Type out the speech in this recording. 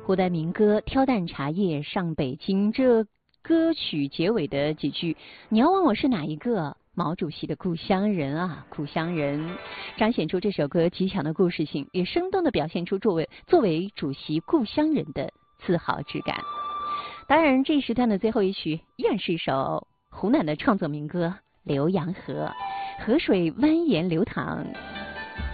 古代民歌挑担茶叶上北京，这歌曲结尾的几句，你要问我是哪一个？毛主席的故乡人啊，故乡人，彰显出这首歌极强的故事性，也生动地表现出作为主席故乡人的自豪之感。当然，这一时段的最后一曲依然是一首湖南的创作民歌《浏阳河》，河水蜿蜒流淌，